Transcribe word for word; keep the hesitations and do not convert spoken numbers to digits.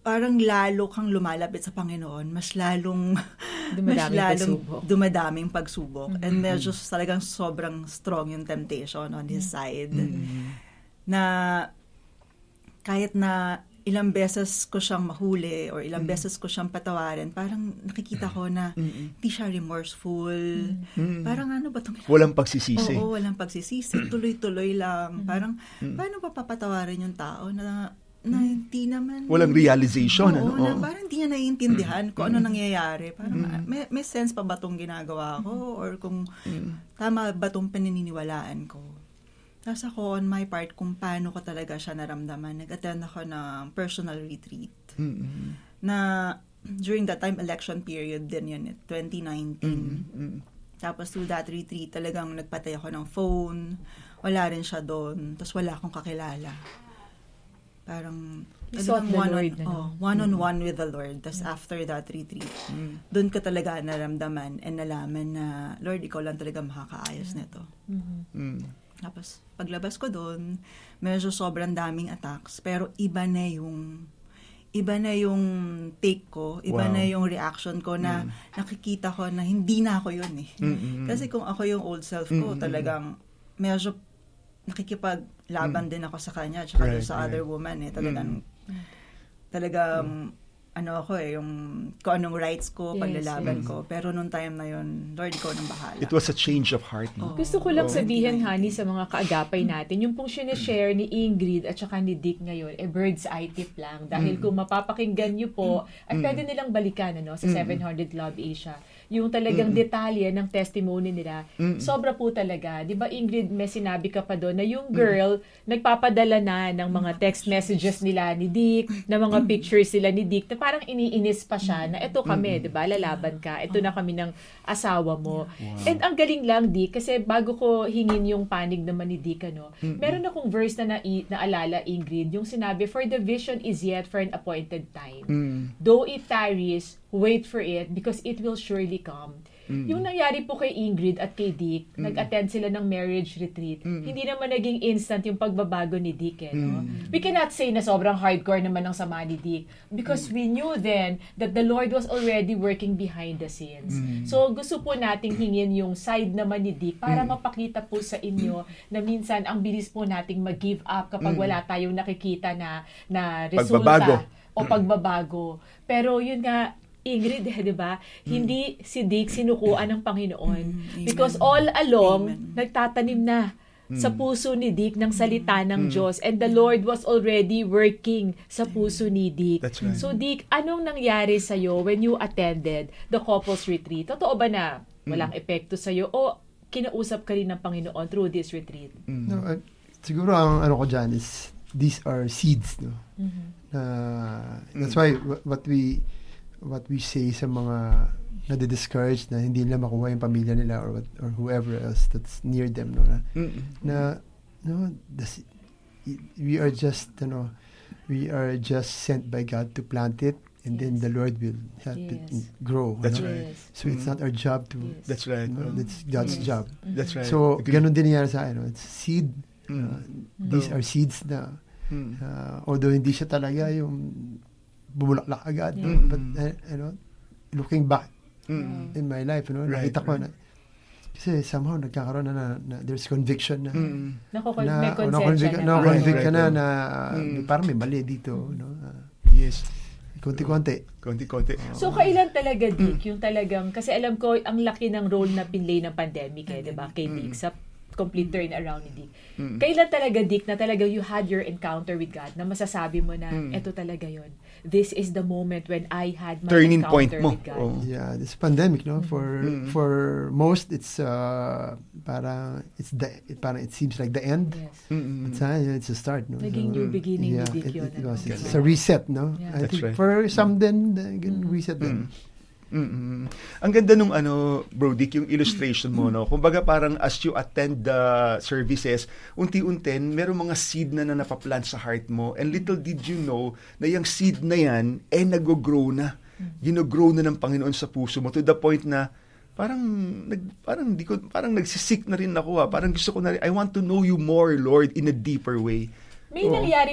parang lalo kang lumalapit sa Panginoon, mas lalong dumadaming mas lalong pagsubok. dumadaming pagsubok. Mm-hmm. And medyo talagang sobrang strong yung temptation on his side. Mm-hmm. Na kahit na ilang beses ko siyang mahuli or ilang mm-hmm. beses ko siyang patawarin, parang nakikita ko na mm-hmm. hindi siya remorseful. Mm-hmm. Parang ano ba itong... Walang pagsisisi. Oo, walang pagsisisi. Tuloy-tuloy lang. Mm-hmm. Parang, mm-hmm. paano pa papatawarin yung tao na na hindi naman... Walang realization. Oo, ano? na parang hindi niya naiintindihan kung ano nangyayari. Parang Mm. may, may sense pa ba itong ginagawa ko? Or kung tama ba itong paniniwalaan ko? Tapos ako, on my part, kung paano ko talaga siya naramdaman. Nag-attend ako ng personal retreat. Mm-hmm. Na during that time, election period din yun, twenty nineteen. Mm-hmm. Tapos through that retreat, talagang nagpatay ako ng phone. Wala rin siya doon. Tapos wala akong kakilala. Parang Sought the Lord na, no? oh, one-on-one with the Lord. Tapos mm. after that retreat, mm. doon ko talaga naramdaman and nalaman na, Lord, ikaw lang talaga makakaayos nito. Mm-hmm. Mm. Tapos, paglabas ko doon, medyo sobrang daming attacks, pero iba na yung iba na yung take ko, iba wow. na yung reaction ko na mm. nakikita ko na hindi na ako yun eh. Mm-hmm. Kasi kung ako yung old self ko, mm-hmm. talagang medyo nakikipaglaban mm. din ako sa kanya at saka right, sa right. other woman eh. Talagang, mm. talagang, mm. ano ako eh, yung kung anong rights ko, yes, paglalaban yes. ko. Pero nung time na yun, Lord, ikaw nang bahala. It was a change of heart. No? Oh. Gusto ko lang oh. sabihin, honey, sa mga kaagapay natin, yung pong sinashare ni Ingrid at saka ni Dick ngayon, eh, bird's eye tip lang. Dahil mm. kung mapapakinggan nyo po, at mm. pwede nilang balikan ano, sa mm. seven hundred Club Asia, yung talagang mm. detalye ng testimony nila, mm. sobra po talaga. Di ba, Ingrid, may sinabi ka pa doon na yung girl, mm. nagpapadala na ng mga text messages nila ni Dick, na mga mm. pictures sila ni Dick, na parang iniinis pa siya, na eto kami, mm. di ba, lalaban ka, eto na kami ng asawa mo. Wow. And ang galing lang, Dick, kasi bago ko hingin yung panig naman ni Dick, ano, mm. meron akong verse na na- naalala, Ingrid, yung sinabi, for the vision is yet for an appointed time. Mm. Though it tarries, wait for it because it will surely come. Mm. Yung nangyari po kay Ingrid at kay Dick, mm. nag-attend sila ng marriage retreat. Mm. Hindi naman naging instant yung pagbabago ni Dick. Eh, no? Mm. We cannot say na sobrang hardcore naman ng sama ni Dick because mm. we knew then that the Lord was already working behind the scenes. Mm. So gusto po nating hingin yung side naman ni Dick para mm. mapakita po sa inyo na minsan ang bilis po nating mag-give up kapag mm. wala tayong nakikita na, na resulta pagbabago. O pagbabago. Pero yun nga, Ingrid, eh, di ba? Mm. Hindi si Dick sinukuan ng Panginoon. Mm. Because all along, Amen. Nagtatanim na mm. sa puso ni Dick ng salita ng mm. Diyos. And the Lord was already working sa puso ni Dick. That's right. So Dick, anong nangyari sa'yo when you attended the couples retreat? Totoo ba na walang mm. epekto sa'yo? O kinausap ka rin ng Panginoon through this retreat? Mm. No, uh, siguro ang ano ko dyan is, these are seeds, no? Mm-hmm. Uh, that's why what we what we say sa mga nade-discourage na hindi nila makuha yung pamilya nila or what, or whoever else that's near them, no, na, mm-hmm. na no, this, we are just, you know, we are just sent by God to plant it, and yes. then the Lord will help yes. it grow. That's no? right. Yes. So it's not our job to. Yes. That's right. No, Um, that's God's yes. job. That's right. So Agree. ganun din nangyari sa akin. No? It's seed. Mm. Uh, these No. are seeds na. Mm. Uh, although hindi siya talaga yung bumulaklak agad, Yeah. no? But uh, you know, looking back Mm. in my life, you know, Right, nakita ko right. na kasi somehow nagkakaroon na, na, na there's conviction na Mm. Nakokon- na may o konsensya na-convict na. na, Right, convict ka right, na right. na Mm. parang may mali dito, no? Uh, Yes. konti-konti. Konti-konti. So, kailan talaga, Dick, yung talagang, kasi alam ko, ang laki ng role na pinlay ng pandemic, eh, di ba, kay Dick, sa complete turnaround ni Dick. Mm. Kailan talaga, Dick, na talaga you had your encounter with God, na masasabi mo na, Mm. eto talaga yon. This is the moment when I had my Turning point encounter mo. with God. Oh. Yeah, this pandemic, no, for Mm. for most it's uh parang it's the it, parang it seems like the end. Yes. Mm-mm. It's, uh, it's a start, no? Naging new beginning yeah, ni Dick it, yun. it ano? was, it's Galing. a reset, no? Yeah. I That's think right. for some then, uh, again, reset Mm. din. Mm-mm. Ang ganda nung ano, Bro Dick, yung illustration mo, no? Kumbaga parang as you attend the services, unti-unti, merong mga seed na na napaplant sa heart mo, and little did you know na yung seed na yan, eh nag-grow na. Gino-grow na ng Panginoon sa puso mo to the point na parang nag parang di ko parang nagsisik na rin ako, ah. Parang gusto ko na rin, I want to know you more, Lord, in a deeper way. May Oh. nangyari